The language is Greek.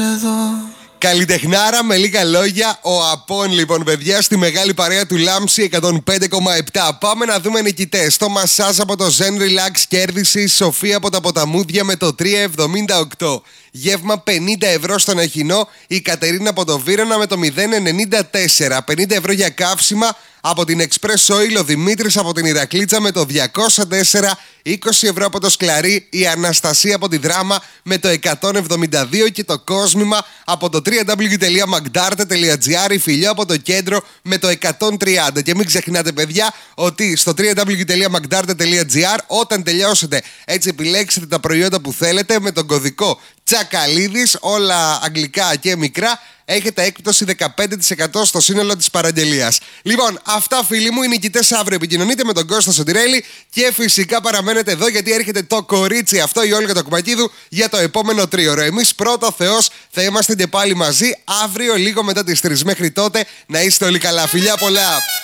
Καλλιτεχνάρα με λίγα λόγια, ο Απών λοιπόν παιδιά στη μεγάλη παρέα του Λάμψη 105,7. Πάμε να δούμε νικητές. Το μασάζ από το Zen Relax κέρδισε η Σοφία από τα Ποταμούδια με το 3,78. Γεύμα 50 ευρώ στον Αχινό, η Κατερίνα από το Βύρωνα με το 0,94. 50 ευρώ για καύσιμα από την Express Oil, ο Δημήτρης από την Ηρακλήτσα με το 204. 20 ευρώ από το Σκλαρί, η Αναστασία από τη Δράμα με το 172 και το κόσμημα από το www.magdarte.gr, η Φιλιό από το Κέντρο με το 130. Και μην ξεχνάτε παιδιά ότι στο www.magdarte.gr όταν τελειώσετε έτσι επιλέξετε τα προϊόντα που θέλετε με τον κωδικό Τσακαλίδης, όλα αγγλικά και μικρά, έχετε έκπτωση 15% στο σύνολο της παραγγελίας. Λοιπόν, αυτά φίλοι μου, οι νικητές αύριο. Επικοινωνείτε με τον Κώστα Σωτηρέλη και φυσικά παραμένετε εδώ γιατί έρχεται το κορίτσι αυτό, η Όλγα Τοκματίδου, για το επόμενο τρίωρο. Εμείς πρώτο Θεός θα είμαστε και πάλι μαζί αύριο λίγο μετά τις 3. Μέχρι τότε να είστε όλοι καλά. Φιλιά πολλά!